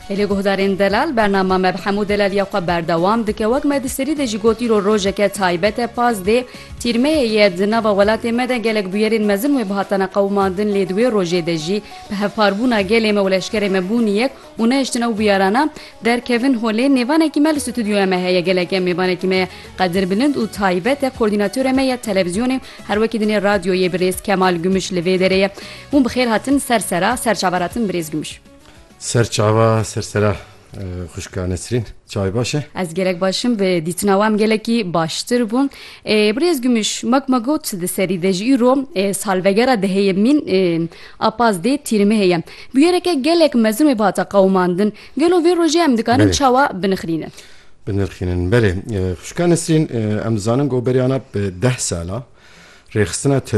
Elê guhdarên delal bernama me bi hemû delaliya xwe berdewam dike wek me di serî de jî gotîro rojeke taybet e pas dê tîrmeyê ye di nava welatê me de gelek bûyerên mezin wê bi hatana qewmandin lê di wê rojê de jî bi hevparbûna gelê me û leşkerê me bûnî yek û nehiştina ew bûyerana derkevin holê nêvanekî me li stûdyoya me heye gelek em mêvanekî me ye qedir bilind û taybet e koordînatörê me ye televizyonê her wekî dinê radyoyê birêz Kemal Gümüş li vê derê ye hûn bi xêr hatin sersera serçavaratin birêz Gümüş. Serçava sersera xuşka Nesrîn çavê baş e? Ez gelek başim bi dîtina wan gelekî baştir bûn. Birêz Gümüş mek me got di serî de jî îro salvegera diheyemîn apaz dê tîrmê heye. Bûyereke gelek mezin wê bi hata qewmandin gelo vê rojê em dikarin çawa binixînin. Binirxînin belê. Xuşka Nesrîn em dizanin goberiyana bi 10 sala rêxistina